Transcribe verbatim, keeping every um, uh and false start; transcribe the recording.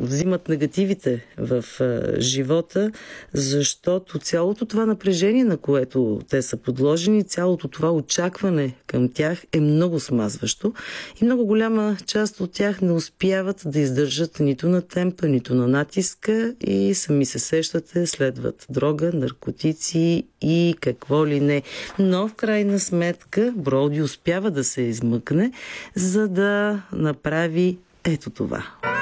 взимат негативите в живота, защото цялото това напрежение, на което те са подложени, цялото това очакване към тях е много смазващо и много голяма част от тях не успяват да издържат нито на темпа, нито на натиска и сами се сещате, следват дрога, наркотици и какво ли не. Но в крайна сметка Броуди успява да се измъкне, за да направи ето това.